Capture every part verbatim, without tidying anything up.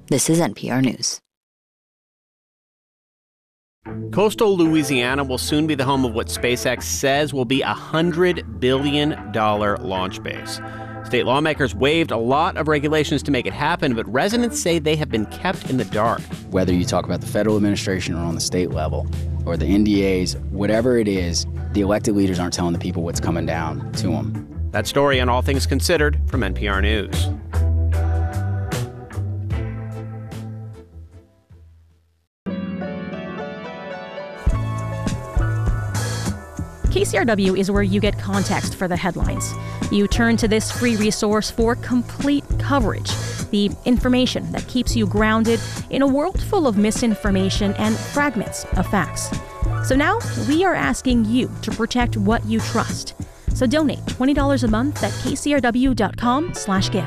This is N P R News. Coastal Louisiana will soon be the home of what SpaceX says will be a one hundred billion dollars launch base. State lawmakers waived a lot of regulations to make it happen, but residents say they have been kept in the dark. Whether you talk about the federal administration or on the state level, or the N D As, whatever it is, the elected leaders aren't telling the people what's coming down to them. That story on All Things Considered from N P R News. K C R W is where you get context for the headlines. You turn to this free resource for complete coverage, the information that keeps you grounded in a world full of misinformation and fragments of facts. So now we are asking you to protect what you trust. So donate twenty dollars a month at kcrw.com slash give.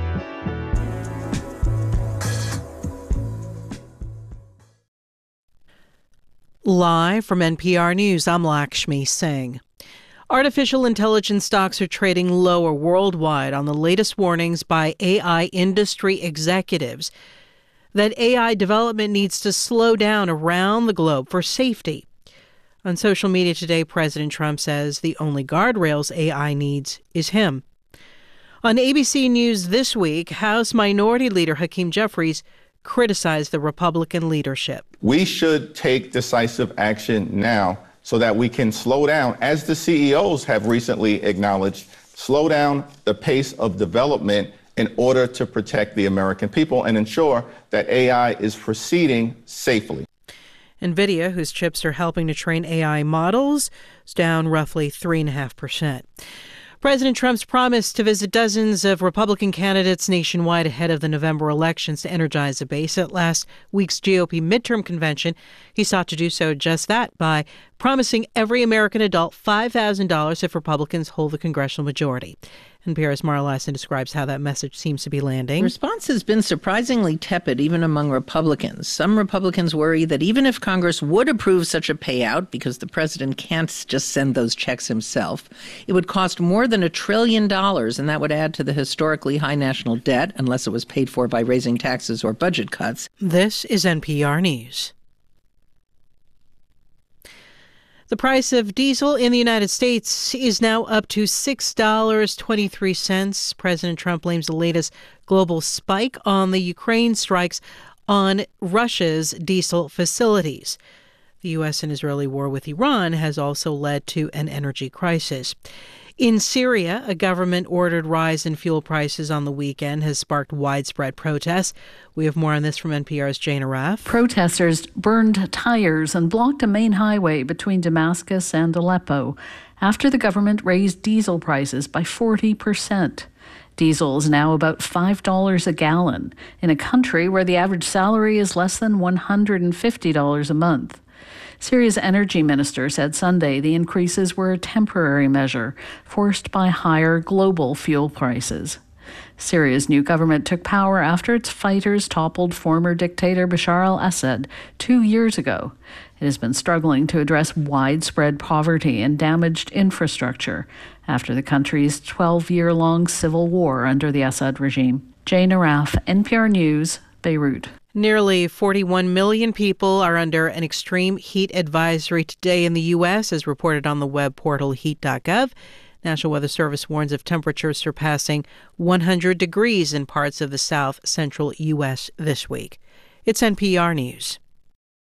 Live from N P R News, I'm Lakshmi Singh. Artificial intelligence stocks are trading lower worldwide on the latest warnings by A I industry executives that A I development needs to slow down around the globe for safety. On social media today, President Trump says the only guardrails A I needs is him. On A B C News this week, House Minority Leader Hakeem Jeffries criticized the Republican leadership. We should take decisive action now so that we can slow down, as the C E Os have recently acknowledged, slow down the pace of development in order to protect the American people and ensure that A I is proceeding safely. NVIDIA, whose chips are helping to train A I models, is down roughly three point five percent. President Trump's promise to visit dozens of Republican candidates nationwide ahead of the November elections to energize a base at last week's G O P midterm convention. He sought to do so just that by promising every American adult five thousand dollars if Republicans hold the congressional majority. N P R's Mara Lassen describes how that message seems to be landing. The response has been surprisingly tepid, even among Republicans. Some Republicans worry that even if Congress would approve such a payout, because the president can't just send those checks himself, it would cost more than a trillion dollars, and that would add to the historically high national debt, unless it was paid for by raising taxes or budget cuts. This is N P R News. The price of diesel in the United States is now up to six dollars and twenty-three cents. President Trump blames the latest global spike on the Ukraine strikes on Russia's diesel facilities. The U S and Israeli war with Iran has also led to an energy crisis. In Syria, a government-ordered rise in fuel prices on the weekend has sparked widespread protests. We have more on this from N P R's Jane Arraf. Protesters burned tires and blocked a main highway between Damascus and Aleppo after the government raised diesel prices by forty percent. Diesel is now about five dollars a gallon in a country where the average salary is less than one hundred fifty dollars a month. Syria's energy minister said Sunday the increases were a temporary measure forced by higher global fuel prices. Syria's new government took power after its fighters toppled former dictator Bashar al-Assad two years ago. It has been struggling to address widespread poverty and damaged infrastructure after the country's twelve-year-long civil war under the Assad regime. Jane Arraf, N P R News, Beirut. Nearly forty-one million people are under an extreme heat advisory today in the U S, as reported on the web portal heat dot gov. National Weather Service warns of temperatures surpassing one hundred degrees in parts of the south central U S this week. It's N P R News.